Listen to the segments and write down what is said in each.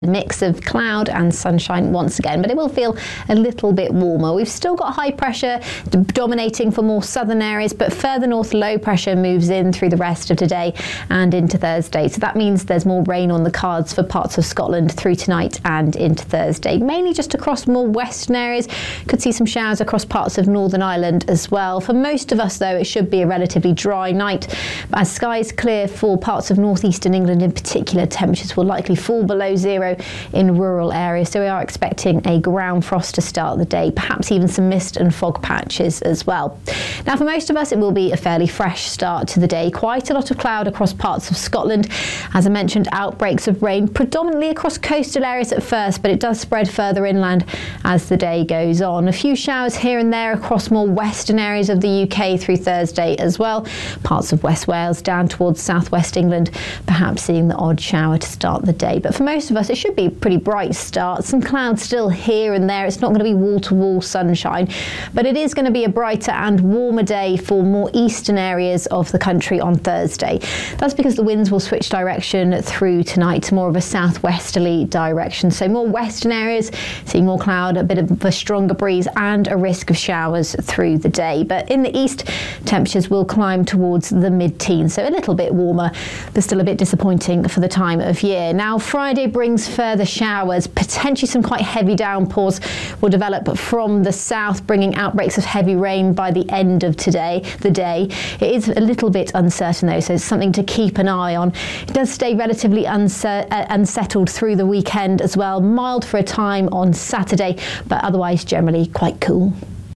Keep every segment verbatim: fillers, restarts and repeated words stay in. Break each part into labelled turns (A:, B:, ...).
A: Mix of cloud and sunshine once again, but it will feel a little bit warmer. We've still got high pressure dominating for more southern areas, but further north low pressure moves in through the rest of today and into Thursday. So that means there's more rain on the cards for parts of Scotland through tonight and into Thursday. Mainly just across more western areas. Could see some showers across parts of Northern Ireland as well. For most of us though, it should be a relatively dry night. As skies clear for parts of northeastern England in particular, temperatures will likely fall below zero in rural areas, so we are expecting a ground frost to start the day, perhaps even some mist and fog patches as well. Now for most of us it will be a fairly fresh start to the day. Quite a lot of cloud across parts of Scotland. As I mentioned, outbreaks of rain predominantly across coastal areas at first, but it does spread further inland as the day goes on. A few showers here and there across more western areas of the U K through Thursday as well. Parts of West Wales down towards southwest England, perhaps seeing the odd shower to start the day. But for most of us it should be a pretty bright start. Some clouds still here and there. It's not going to be wall-to-wall sunshine, but it is going to be a brighter and warmer day for more eastern areas of the country on Thursday. That's because the winds will switch direction through tonight to more of a southwesterly direction. So more western areas seeing more cloud, a bit of a stronger breeze and a risk of showers through the day. But in the east, temperatures will climb towards the mid-teens, so a little bit warmer, but still a bit disappointing for the time of year. Now Friday brings further showers, potentially some quite heavy downpours will develop from the south, bringing outbreaks of heavy rain by the end of today, the day. It is a little bit uncertain though, so it's something to keep an eye on. It does stay relatively uncer- uh, unsettled through the weekend as well. Mild for a time on Saturday, but otherwise generally quite cool.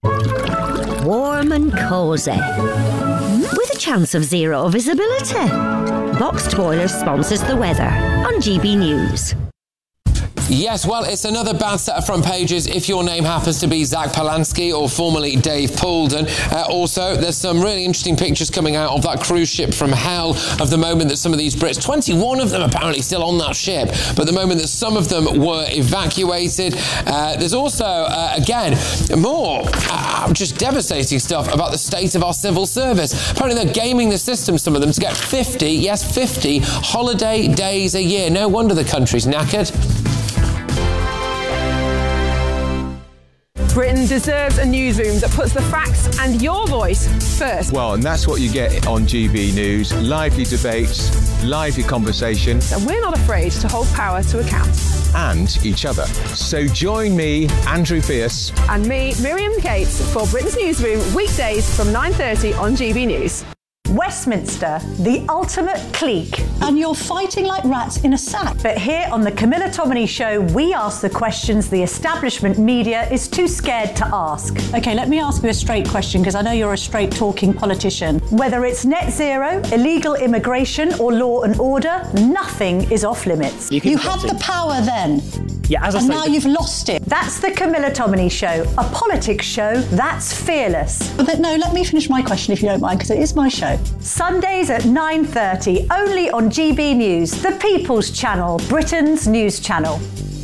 B: Warm and cosy, with a chance of zero visibility. Boxed Boilers sponsors the weather on G B News.
C: Yes, well, it's another bad set of front pages if your name happens to be Zach Polanski or formerly Dave Poulden. Uh, also, there's some really interesting pictures coming out of that cruise ship from hell of the moment that some of these Brits, twenty-one of them apparently still on that ship, but the moment that some of them were evacuated. Uh, there's also, uh, again, more uh, just devastating stuff about the state of our civil service. Apparently they're gaming the system, some of them, to get fifty, yes, fifty holiday days a year. No wonder the country's knackered.
D: Britain deserves a newsroom that puts the facts and your voice first.
E: Well, and that's what you get on G B News. Lively debates, lively conversation.
D: And we're not afraid to hold power to account.
E: And each other. So join me, Andrew Fierce.
D: And me, Miriam Cates, for Britain's Newsroom, weekdays from nine thirty on G B News.
F: Westminster, the ultimate clique.
G: And you're fighting like rats in a sack.
F: But here on the Camilla Tominey Show, we ask the questions the establishment media is too scared to ask.
G: OK, let me ask you a straight question, because I know you're a straight-talking politician.
F: Whether it's net zero, illegal immigration or law and order, nothing is off limits.
G: You, you had the power then.
H: Yeah, as I
G: and
H: say,
G: now you've lost it.
F: That's the Camilla Tominey Show, a politics show that's fearless.
G: But no, let me finish my question if you don't mind, because it is my show.
F: Sundays at nine thirty, only on G B News, the People's Channel, Britain's news channel.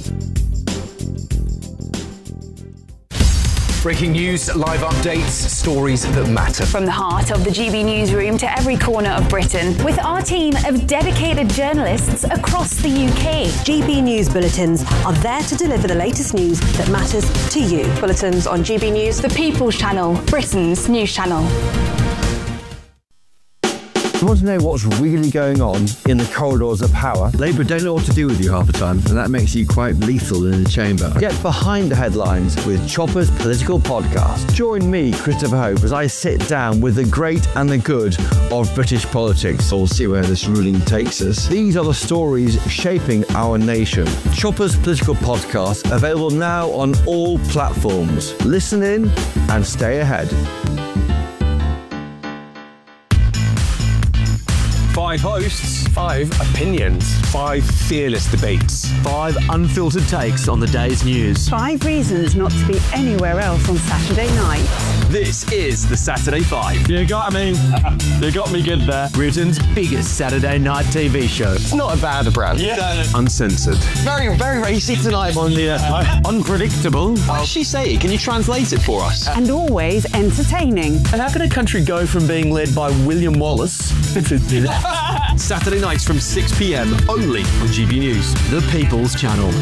I: Breaking news, live updates, stories that matter.
J: From the heart of the G B Newsroom to every corner of Britain, with our team of dedicated journalists across the U K.
K: G B News bulletins are there to deliver the latest news that matters to you.
J: Bulletins on G B News, the People's Channel, Britain's news channel.
L: You want to know what's really going on in the corridors of power? Labour don't know what to do with you half the time, and that makes you quite lethal in the chamber. Get behind the headlines with Chopper's Political Podcast. Join me, Christopher Hope, as I sit down with the great and the good of British politics. We'll see where this ruling takes us. These are the stories shaping our nation. Chopper's Political Podcast, available now on all platforms. Listen in and stay ahead.
I: Five hosts, five opinions, five fearless debates,
M: five unfiltered takes on the day's news,
N: five reasons not to be anywhere else on Saturday night.
I: This is the Saturday Five.
M: You got me. You got me good there. Britain's biggest Saturday night T V show.
I: It's not a bad brand.
M: Yeah.
I: Uncensored.
M: Very, very racy tonight on the uh, unpredictable.
I: What does she say? Can you translate it for us?
N: And always entertaining.
M: And how can a country go from being led by William Wallace
I: Saturday nights from six p m only on G B News.
M: The People's Channel.